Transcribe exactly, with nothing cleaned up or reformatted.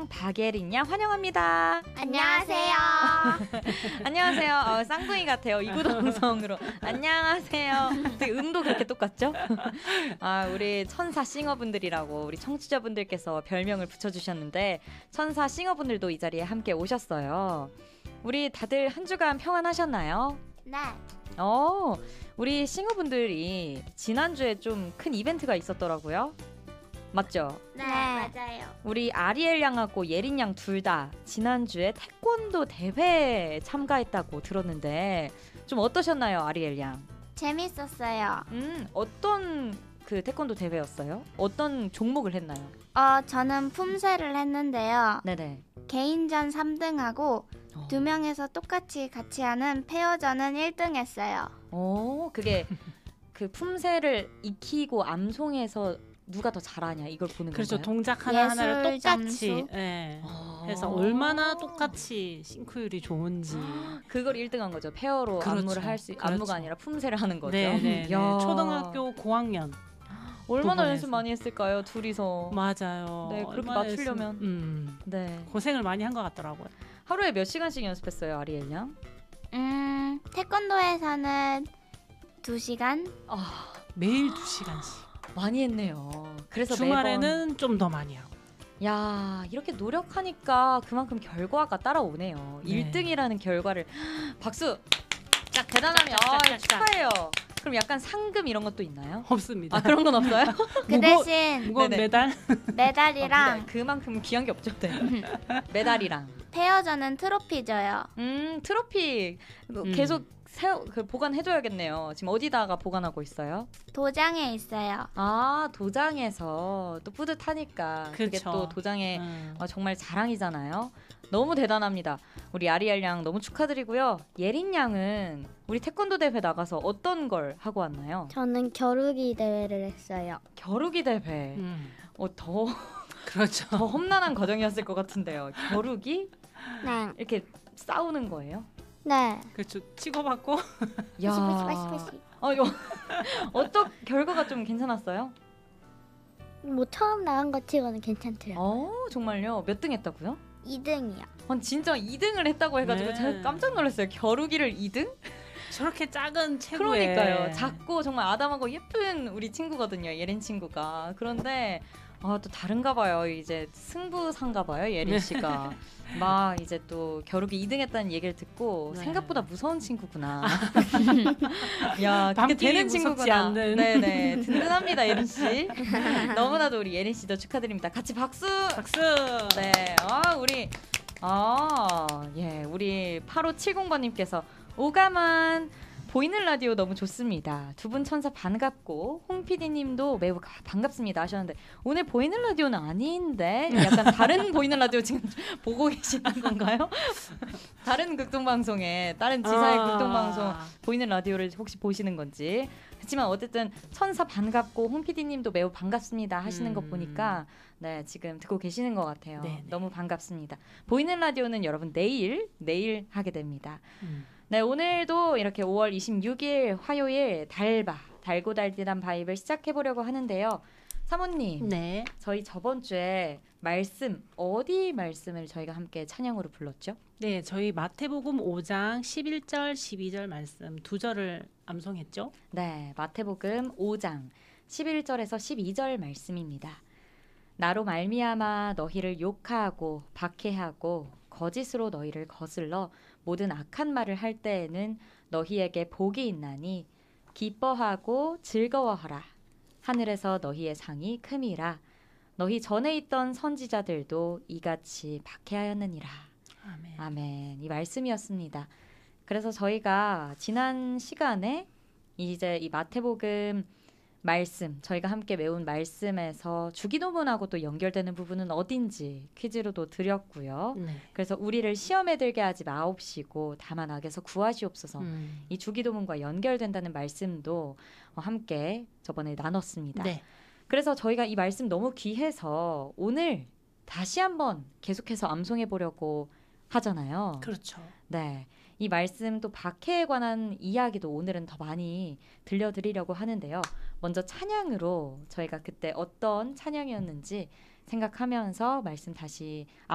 양, 박예린 양 환영합니다. 안녕하세요. 안녕하세요. 어, 쌍둥이 같아요. 이구동성으로. 안녕하세요. 되게 음도 그렇게 똑같죠? 아, 우리 천사 싱어분들이라고 우리 청취자분들께서 별명을 붙여주셨는데 천사 싱어분들도 이 자리에 함께 오셨어요. 우리 다들 한 주간 평안하셨나요? 네. 어, 우리 싱어분들이 지난주에 좀 큰 이벤트가 있었더라고요. 맞죠? 네, 네. 맞아요. 우리 아리엘 양하고 예린 양 둘 다 지난주에 태권도 대회에 참가했다고 들었는데 좀 어떠셨나요, 아리엘 양? 재밌었어요. 음, 어떤 그 태권도 대회였어요? 어떤 종목을 했나요? 어, 저는 품새를 했는데요. 네네. 개인전 삼 등하고 어. 두 명에서 똑같이 같이 하는 페어전은 일 등 했어요. 오, 그게 그 품새를 익히고 암송해서 누가 더 잘하냐 이걸 보는 그렇죠. 건가요? 동작 하나하나를 예술 똑같이 점수? 네. 아~ 해서 얼마나 똑같이 싱크율이 좋은지 그걸 일 등 한 거죠. 페어로 그렇죠. 안무를 할 수 그렇죠. 안무가 아니라 품새를 하는 거죠. 네, 네, 네. 초등학교 고학년 얼마나 부분에서. 연습 많이 했을까요, 둘이서. 맞아요. 네, 그렇게 얼마나 맞추려면. 했으면, 음, 네. 고생을 많이 한 것 같더라고요. 하루에 몇 시간씩 연습했어요, 아리엘 양? 음, 태권도에서는 두 시간? 아, 매일 두 시간씩. 많이 했네요. 그래서 주말에는 매번... 좀 더 많이 하고. 야, 이렇게 노력하니까 그만큼 결과가 따라오네요. 네. 일 등이라는 결과를 박수! 짝 대단하면 아, 축하해요. 그럼 약간 상금 이런 것도 있나요? 없습니다. 아, 그런 건 없어요? 그 무거, 대신 무거운 네네. 메달? 메달이랑 아, 그만큼 귀한 게 없죠. 네. 메달이랑 페어전은 트로피 줘요. 음, 트로피 음. 계속 세워, 그 보관해줘야겠네요. 지금 어디다가 보관하고 있어요? 도장에 있어요. 아, 도장에서 또 뿌듯하니까 그게 그쵸. 또 도장에 음. 어, 정말 자랑이잖아요. 너무 대단합니다. 우리 아리엘 양 너무 축하드리고요. 예린 양은 우리 태권도 대회 나가서 어떤 걸 하고 왔나요? 저는 겨루기 대회를 했어요. 겨루기 대회. 음. 어, 더, 그렇죠. 더 험난한 과정이었을 것 같은데요. 겨루기? 네. 이렇게 싸우는 거예요? 네. 그렇죠. 치고받고. 야, 시시시시시. 어, 이거 어떤 결과가 좀 괜찮았어요? 뭐 처음 나간 것 치고는 괜찮더라고요. 어, 정말요? 몇 등 했다고요? 이 등이요. 아, 진짜 이 등을 했다고 해가지고 네. 제가 깜짝 놀랐어요. 겨루기를 이 등? 저렇게 작은 체구에. 그러니까요. 작고 정말 아담하고 예쁜 우리 친구거든요. 예린 친구가. 그런데 아, 또 다른가 봐요. 이제 승부상가 봐요. 예린 씨가. 막 이제 또 겨루기 이 등 했다는 얘기를 듣고 네. 생각보다 무서운 친구구나. 야, 그게 밤길이 되는 무섭지 친구구나. 않는. 네네. 든든합니다, 예린 씨. 너무나도 우리 예린 씨도 축하드립니다. 같이 박수! 박수. 네. 아, 우리 아, 예. 우리 팔오칠공 번님께서 오감한 보이는 라디오 너무 좋습니다. 두 분 천사 반갑고 홍 피디님도 매우 가, 반갑습니다 하셨는데 오늘 보이는 라디오는 아닌데 약간 다른 보이는 라디오 지금 보고 계시는 건가요? 다른 극동방송에 다른 지사의 아. 극동방송 보이는 라디오를 혹시 보시는 건지 그렇지만 어쨌든 천사 반갑고 홍 피디님도 매우 반갑습니다 하시는 음. 것 보니까 네, 지금 듣고 계시는 것 같아요. 네네. 너무 반갑습니다. 보이는 라디오는 여러분 내일 내일 하게 됩니다. 음. 네, 오늘도 이렇게 오월 이십육일 화요일 달바 달고 달디단 바이블 시작해보려고 하는데요. 사모님, 네. 저희 저번 주에 말씀 어디 말씀을 저희가 함께 찬양으로 불렀죠? 네, 저희 마태복음 오 장 십일 절 십이 절 말씀 두 절을 암송했죠. 네, 마태복음 오 장 십일 절에서 십이 절 말씀입니다. 나로 말미암아 너희를 욕하고 박해하고 거짓으로 너희를 거슬러 모든 악한 말을 할 때에는 너희에게 복이 있나니 기뻐하고 즐거워하라. 하늘에서 너희의 상이 큼이라. 너희 전에 있던 선지자들도 이같이 박해하였느니라. 아멘. 아멘. 이 말씀이었습니다. 그래서 저희가 지난 시간에 이제 이 마태복음 말씀, 저희가 함께 외운 말씀에서 주기도문하고 또 연결되는 부분은 어딘지 퀴즈로도 드렸고요. 네. 그래서 우리를 시험에 들게 하지 마옵시고 다만 악에서 구하시옵소서. 음. 이 주기도문과 연결된다는 말씀도 함께 저번에 나눴습니다. 네. 그래서 저희가 이 말씀 너무 귀해서 오늘 다시 한번 계속해서 암송해 보려고 하잖아요. 그렇죠. 네. 이 말씀 또 박해에 관한 이야기도 오늘은 더 많이 들려드리려고 하는데요. 먼저 찬양으로 저희가 그때 어떤 찬양이었는지 생각하면서 말씀 다시